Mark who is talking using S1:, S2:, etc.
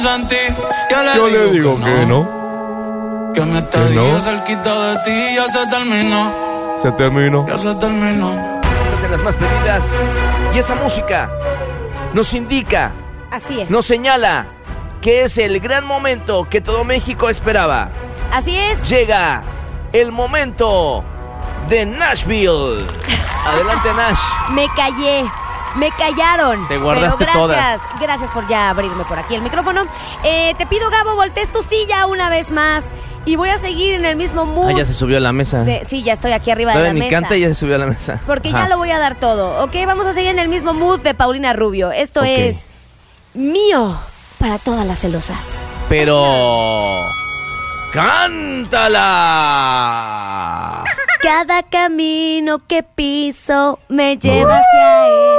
S1: Yo le digo que no.
S2: Que me
S1: Que no.
S2: cerquita de ti ya se terminó.
S1: Se terminó.
S2: Ya se terminó.
S3: En las más pedidas. Y esa música nos indica,
S4: Así es.
S3: nos señala que es el gran momento que todo México esperaba.
S4: Así es.
S3: Llega el momento de Nashville. Adelante, Nash.
S4: Me callé. Me callaron.
S3: Te guardaste
S4: pero gracias,
S3: todas.
S4: Gracias por ya abrirme por aquí el micrófono. Te pido, Gabo, voltees tu silla una vez más. Y voy a seguir en el mismo mood.
S3: Ah, ya se subió a la mesa.
S4: Sí, ya estoy aquí arriba de
S3: Todavía
S4: la
S3: ni
S4: mesa.
S3: canta y ya se subió a la mesa.
S4: Porque
S3: Ajá.
S4: ya lo voy a dar todo, ¿ok? Vamos a seguir en el mismo mood de Paulina Rubio. Esto
S3: Ok.
S4: es mío para todas las celosas.
S3: Pero... ¡cántala!
S4: Cada camino que piso me lleva hacia él.